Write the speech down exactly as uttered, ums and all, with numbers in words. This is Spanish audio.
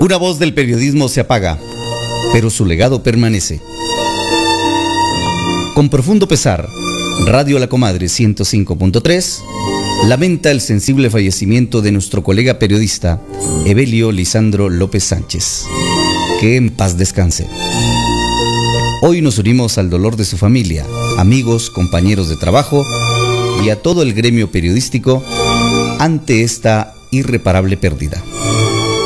Una voz del periodismo se apaga, pero su legado permanece. Con profundo pesar, Radio La Comadre ciento cinco punto tres lamenta el sensible fallecimiento de nuestro colega periodista Evelio Lisandro López Sánchez. Que en paz descanse. Hoy nos unimos al dolor de su familia, amigos, compañeros de trabajo y a todo el gremio periodístico ante esta irreparable pérdida.